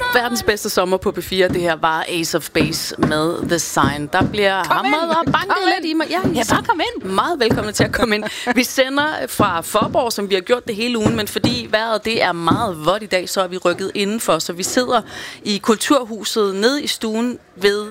Verdens bedste sommer på P4. Det her var Ace of Base med The Sign. Der bliver hamret og banket lidt i mig. Ja, bare kom ind. Meget velkommen til at komme ind. Vi sender fra Faaborg, som vi har gjort det hele ugen, men fordi vejret det er meget vådt i dag, så er vi rykket indenfor. Så vi sidder i Kulturhuset nede i stuen ved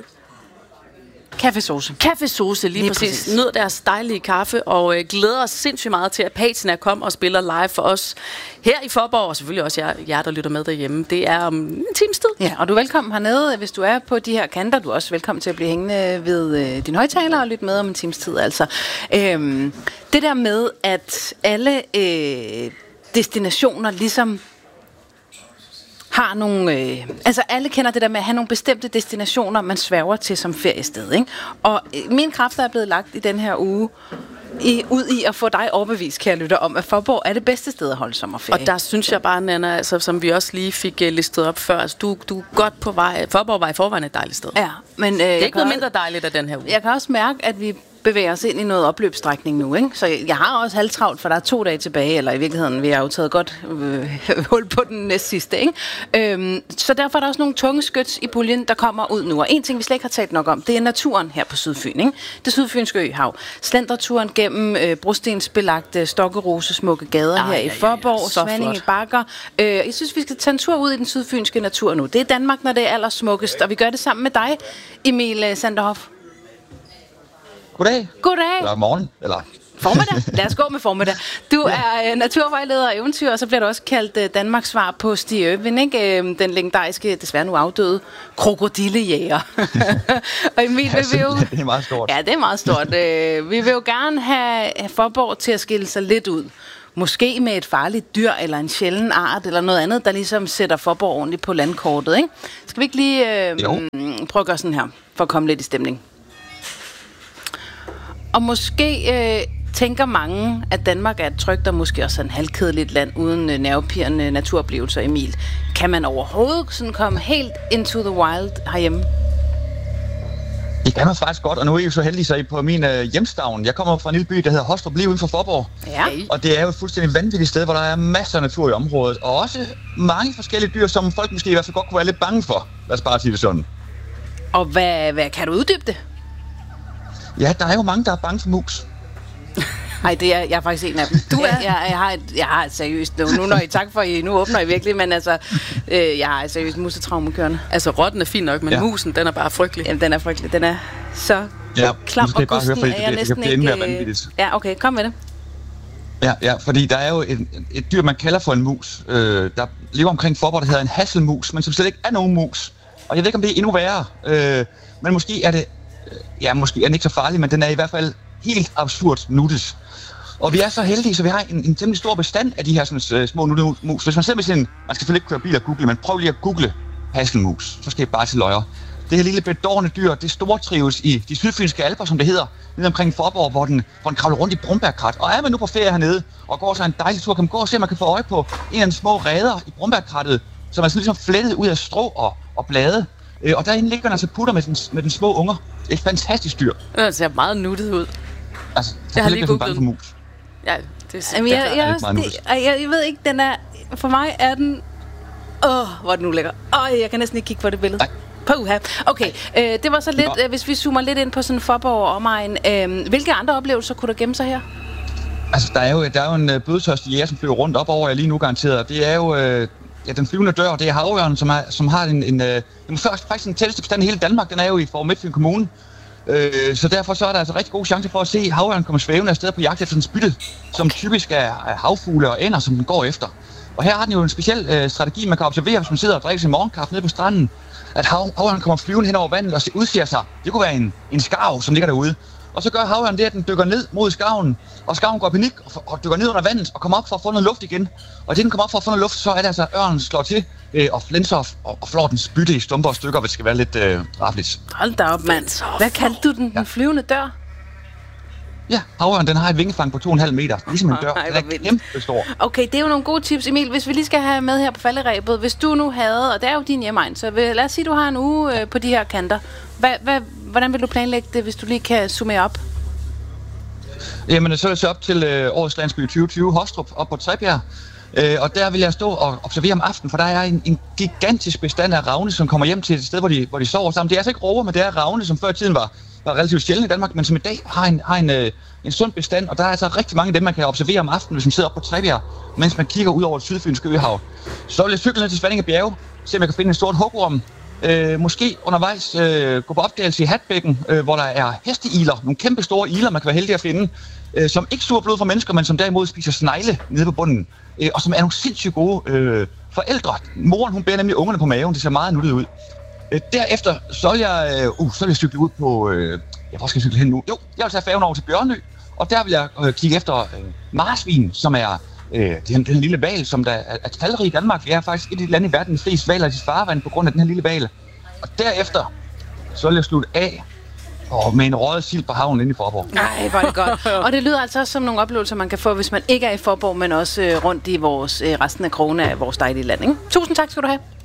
Kaffesauce, lige præcis. Nød deres dejlige kaffe, og glæder os sindssygt meget til, at Patina kommer og spiller live for os her i Faaborg, og selvfølgelig også jer, der lytter med derhjemme. Det er om en times tid. Ja, og du er velkommen hernede, hvis du er på de her kanter. Du er også velkommen til at blive hængende ved din højtaler og lytte med om en times tid. Altså. Det der med, at alle destinationer ligesom har nogle... altså alle kender det der med at have nogle bestemte destinationer, man sværger til som feriested, ikke? Og mine kræfter er blevet lagt i den her uge ud i at få dig overbevist, kære lytter, om at Faaborg er det bedste sted at holde sommerferie. Og der synes jeg bare, Nanna, altså, som vi også lige fik listet op før, altså, du er godt på vej. Faaborg var i forvejen et dejligt sted. Ja, men det er ikke noget mindre dejligt af den her uge. Jeg kan også mærke, at vi bevæger os ind i noget opløbsstrækning nu, ikke? Så jeg har også halvtravlt, for der er 2 dage tilbage, eller i virkeligheden, vi har jo taget godt hul på den næste sidste, ikke? Så derfor er der også nogle tunge skyts i puljen, der kommer ud nu. Og en ting, vi slet ikke har talt nok om, det er naturen her på Sydfyn, ikke? Det sydfynske øhav. Slendreturen gennem brostensbelagte Stokkerose smukke gader her i Faaborg, Svanninge Bakker. Jeg synes, vi skal tage en tur ud i den sydfynske natur nu. Det er Danmark, når det er allersmukkest, og vi gør det sammen med dig, Emil Sanderhoff. Goddag. Eller morgen, eller... Formiddag. Lad os gå med formiddag. Du er naturvejleder og eventyr, og så bliver du også kaldt Danmarks svar på Stig Irwin, ikke? Den legendariske, desværre nu afdøde, krokodillejæger. Og Emil, det er meget stort. Ja, det er meget stort. Vi vil jo gerne have Faaborg til at skille sig lidt ud. Måske med et farligt dyr, eller en sjælden art, eller noget andet, der ligesom sætter Faaborg ordentligt på landkortet, ikke? Skal vi ikke lige prøve at gøre sådan her, for at komme lidt i stemning? Og måske tænker mange, at Danmark er et trygt og måske også en halvkedeligt land uden nervepirrende naturoplevelser, Emil. Kan man overhovedet sådan komme helt into the wild herhjemme? Det kan man faktisk godt, og nu er I jo så heldige så på min hjemstavn. Jeg kommer fra en lille by, der hedder Hostrup, lige uden for Faaborg. Ja. Og det er jo et fuldstændig vanvittigt sted, hvor der er masser af natur i området. Og også mange forskellige dyr, som folk måske i hvert fald godt kunne være lidt bange for. Lad os bare sige det sådan. Og hvad kan du uddybe det? Ja, der er jo mange, der er bange for mus. Nej, jeg er faktisk en af dem. Du er? Jeg har et seriøst... Nu når I tak for, I nu åbner I virkelig, men altså... jeg har et seriøst musetraume kørende. Altså, rotten er fin nok, men musen, den er bare frygtelig. Jamen, den er frygtelig. Den er så klam og gusten, at jeg næsten ikke... Ja, okay, kom med det. Ja, fordi der er jo et dyr, man kalder for en mus, der lever omkring Faaborg, der hedder en hasselmus, men som slet ikke er nogen mus. Og jeg ved ikke, om det er endnu værre, men måske er det... Ja, måske er den ikke så farlig, men den er i hvert fald helt absurd nuttet. Og vi er så heldige, så vi har en temmelig stor bestand af de her sådan, små nuttemus. Hvis man sidder med sådan, man skal selvfølgelig ikke køre bil og google, men prøv lige at google hasselmus, så skal I bare til løjer. Det her lille bedårende dyr, det stortrives i de sydfynske alper, som det hedder, nede omkring Faaborg, hvor den kravler rundt i Brombærkrat. Og er man nu på ferie hernede og går så en dejlig tur, kan man gå og se, at man kan få øje på en af de små reder i Brombærkrattet, som er sådan ligesom flettet ud af strå og blade. Og derinde ligger den altså putter med den små unger. Et fantastisk dyr. Det ser meget nuttet ud. Altså, jeg har lige googlet den. Ja, det er jeg ved ikke, den er... For mig er den... hvor er den nu lækker. Jeg kan næsten ikke kigge på det billede. Puha. Okay, det var så lidt... Hvis vi zoomer lidt ind på sådan Faaborg og omegn. Hvilke andre oplevelser kunne der gemme sig her? Altså, der er jo en bødetørstig jæger, som flyver rundt op over jer lige nu garanteret. Det er jo... den flyvende dør, det er havørnen, som har den faktisk den tætteste bestand i hele Danmark. Den er jo i Faaborg Midtfyn Kommune. Så derfor så er der altså rigtig gode chancer for at se havørnen komme svævende afsted på jagt efter en spytte, som typisk er havfugle og ænder, som den går efter. Og her har den jo en speciel strategi, man kan observere, hvis man sidder og drikker sin morgenkaffe nede på stranden, at havørnen kommer flyvende hen over vandet og udser sig. Det kunne være en skarv, som ligger derude. Og så gør havørnen det, at den dykker ned mod skarven, og skarven går i panik og dykker ned under vandet og kommer op for at få noget luft igen. Og det den kommer op for at få noget luft, så er det altså, ørnen slår til og flænser og flår den spytte i stumper og stykker, hvis det skal være lidt drafligt. Hold da op, mand. Hvad kaldte du den? Den flyvende dør? Ja, havørnen, den har et vingefang på 2,5 meter. Ligesom en dør. Den er kæmpe stor. Okay, det er jo nogle gode tips, Emil. Hvis vi lige skal have med her på falderebet. Hvis du nu havde, og det er jo din hjemegn, så lad os sige, du har en uge på de her kanter. Hvordan vil du planlægge det, hvis du lige kan summere op? Jamen, så er det så op til årets landsby 2020, Hostrup, op på Trebjerg. Og der vil jeg stå og observere om aftenen, for der er en gigantisk bestand af ravne, som kommer hjem til et sted, hvor de sover sammen. Det er altså ikke råger, men det er ravne, som før i tiden var relativt sjældne i Danmark, men som i dag har en sund bestand, og der er altså rigtig mange af dem, man kan observere om aftenen, hvis man sidder op på Trebjerg, mens man kigger ud over det sydfynske øhav. Så vil jeg cykle ned til Svanninge Bjerge, se om jeg kan finde en stort hugorm. Måske undervejs gå på opdagelse i Hatbækken, hvor der er hesteiler, nogle kæmpe store iler, man kan være heldig at finde, som ikke suger blod fra mennesker, men som derimod spiser snegle nede på bunden, og som er nogle sindssygt gode forældre. Moren, hun bærer nemlig ungerne på maven, det ser meget nuttet ud. Derefter så vil jeg cykle ud på, hvor skal jeg cykle hen nu? Jo, jeg vil tage færgen over til Bjørnø, og der vil jeg kigge efter marsvin, som er den lille hval, som der er talrig i Danmark. Vi er faktisk et af de lande i verden med flest hvaler i sit farvand på grund af den her lille hval. Og derefter så vil jeg slutte af med en røget sild på havnen inde i Faaborg. Nej, hvor er det godt. Og det lyder altså også som nogle oplevelser, man kan få, hvis man ikke er i Faaborg, men også rundt i resten af krogene af vores dejlige land, ikke? Tusind tak skal du have.